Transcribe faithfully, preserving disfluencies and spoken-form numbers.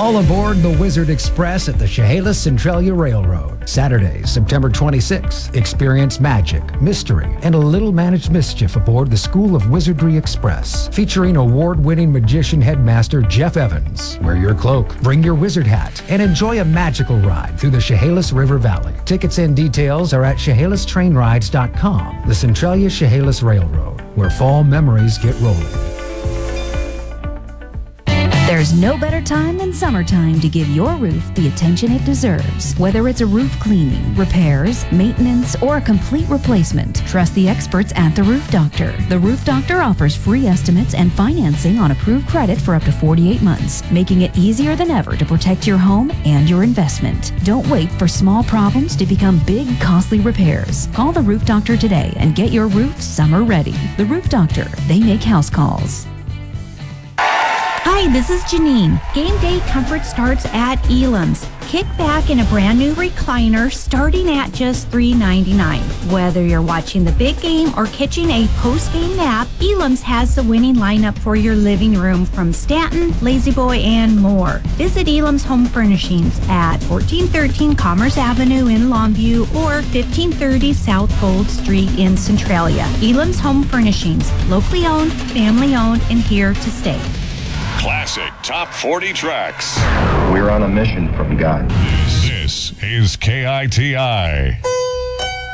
All aboard the Wizard Express at the Chehalis Centralia Railroad. Saturday, September twenty-sixth. Experience magic, mystery, and a little managed mischief aboard the School of Wizardry Express. Featuring award-winning magician headmaster Jeff Evans. Wear your cloak, bring your wizard hat, and enjoy a magical ride through the Chehalis River Valley. Tickets and details are at chehalis train rides dot com. The Centralia Chehalis Railroad, where fall memories get rolling. There's no better time than summertime to give your roof the attention it deserves. Whether it's a roof cleaning, repairs, maintenance, or a complete replacement, trust the experts at The Roof Doctor. The Roof Doctor offers free estimates and financing on approved credit for up to forty-eight months, making it easier than ever to protect your home and your investment. Don't wait for small problems to become big, costly repairs. Call The Roof Doctor today and get your roof summer ready. The Roof Doctor, they make house calls. Hi, this is Janine. Game day comfort starts at Elam's. Kick back in a brand new recliner starting at just three ninety-nine. Whether you're watching the big game or catching a post-game nap, Elam's has the winning lineup for your living room from Stanton, La-Z-Boy, and more. Visit Elam's Home Furnishings at fourteen thirteen Commerce Avenue in Longview or fifteen thirty South Gold Street in Centralia. Elam's Home Furnishings, locally owned, family owned, and here to stay. Classic Top forty Tracks. We're on a mission from God. This is K I T I.